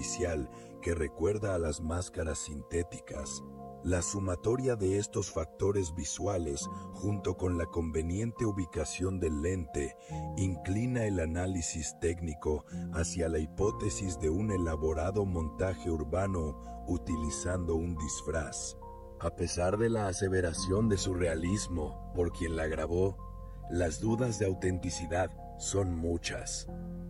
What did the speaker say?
artificial que recuerda a las máscaras sintéticas. La sumatoria de estos factores visuales, junto con la conveniente ubicación del lente, inclina el análisis técnico hacia la hipótesis de un elaborado montaje urbano utilizando un disfraz. A pesar de la aseveración de su realismo por quien la grabó, las dudas de autenticidad son muchas.